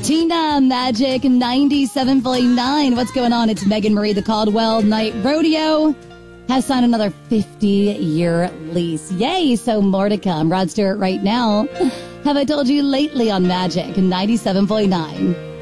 Tina, Magic 97.9. What's going on? It's Megan Marie. The Caldwell Night Rodeo has signed another 50-year lease. Yay, so more to come. Rod Stewart right now. Have I told you lately on Magic 97.9?